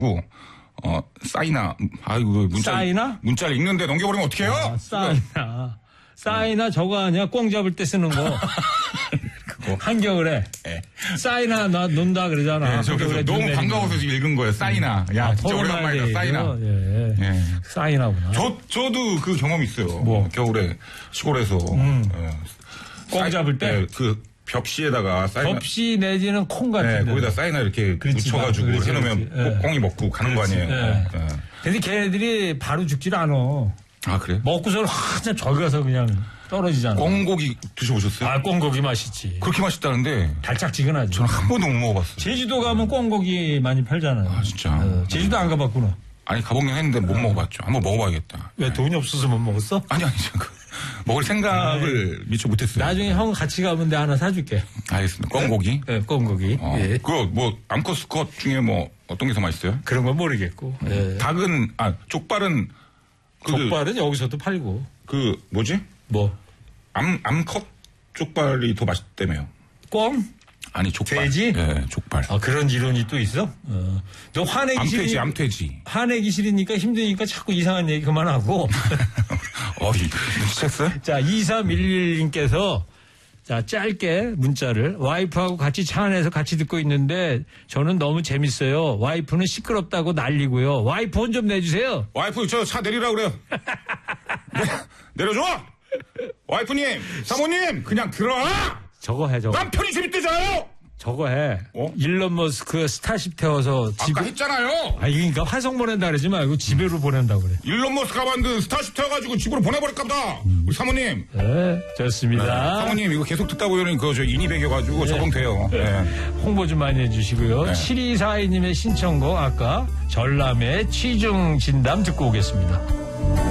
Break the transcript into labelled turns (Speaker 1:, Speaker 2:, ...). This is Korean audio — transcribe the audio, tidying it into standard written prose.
Speaker 1: 싸이나, 아이고,
Speaker 2: 싸이나?
Speaker 1: 문자를 읽는데 넘겨버리면 어떡해요?
Speaker 2: 싸이나 저거 아니야? 꽁 잡을 때 쓰는 거. 한겨울에.
Speaker 1: 네.
Speaker 2: 싸이나 나 논다 그러잖아.
Speaker 1: 네, 저 그래서 너무 반가워서 지금 읽은 거예요. 싸이나. 야, 진짜 오랜만이다. 싸이나.
Speaker 2: 예.
Speaker 1: 예.
Speaker 2: 싸이나구나.
Speaker 1: 저도 그 경험이 있어요.
Speaker 2: 뭐?
Speaker 1: 겨울에 시골에서.
Speaker 2: 꽁 잡을 때?
Speaker 1: 네, 그 벽시에다가 싸이나.
Speaker 2: 벽시 내지는 콩 같은데.
Speaker 1: 네, 거기다 싸이나 이렇게 묻혀가지고 해놓으면 꽁이 먹고 가는 거 아니에요.
Speaker 2: 네. 근데 걔네들이 바로 죽질 않아.
Speaker 1: 아, 그래요?
Speaker 2: 먹고서 한참 저기 가서 그냥 떨어지잖아.
Speaker 1: 꽁고기 드셔보셨어요?
Speaker 2: 아, 꽁고기 맛있지.
Speaker 1: 그렇게 맛있다는데.
Speaker 2: 달짝지근하지.
Speaker 1: 저는 한 번도 못 먹어봤어요.
Speaker 2: 제주도 가면 꽁고기 많이 팔잖아요.
Speaker 1: 아, 진짜?
Speaker 2: 제주도 안 가봤구나.
Speaker 1: 아니, 가보긴 했는데 못 먹어봤죠. 한번 먹어봐야겠다.
Speaker 2: 왜 돈이 없어서 못 먹었어?
Speaker 1: 아니, 먹을 생각을 미처 못했어요.
Speaker 2: 나중에 형 같이 가면 내가 하나 사줄게.
Speaker 1: 알겠습니다. 꽁고기?
Speaker 2: 네, 꽁고기. 예.
Speaker 1: 그거 암컷 수컷 중에 어떤 게 더 맛있어요?
Speaker 2: 그런 건 모르겠고. 예.
Speaker 1: 닭은, 족발은.
Speaker 2: 족발은 여기서도 팔고.
Speaker 1: 뭐지?
Speaker 2: 뭐?
Speaker 1: 암컷 족발이 더 맛있다며요.
Speaker 2: 꽁?
Speaker 1: 아니, 족발.
Speaker 2: 돼지?
Speaker 1: 네, 족발.
Speaker 2: 아, 그런 이론이 또 있어? 너 화내기
Speaker 1: 암돼지.
Speaker 2: 화내기 싫으니까 힘드니까 자꾸 이상한 얘기 그만하고.
Speaker 1: 미쳤어요?
Speaker 2: 자, 2311님께서 자, 짧게 문자를 와이프하고 같이 차 안에서 같이 듣고 있는데 저는 너무 재밌어요. 와이프는 시끄럽다고 난리고요. 와이프 혼 좀 내주세요.
Speaker 1: 와이프 저 차 내리라고 그래요. 내려줘! 와이프님, 사모님, 그냥 들어와!
Speaker 2: 저거 해, 저거.
Speaker 1: 남편이 재밌대잖아요!
Speaker 2: 저거 해. 일론 머스크 스타쉽 태워서
Speaker 1: 아까 했잖아요!
Speaker 2: 그러니까 화성 보낸다 그러지 말고 집으로 보낸다고 그래.
Speaker 1: 일론 머스크가 만든 스타쉽 태워가지고 집으로 보내버릴까 보다! 우리 사모님.
Speaker 2: 네, 좋습니다.
Speaker 1: 사모님, 이거 계속 듣다 보면 저 인이 배겨가지고 적응돼요. 네.
Speaker 2: 홍보 좀 많이 해주시고요.
Speaker 1: 네.
Speaker 2: 7242님의 신청곡 아까 전람의 취중 진담 듣고 오겠습니다.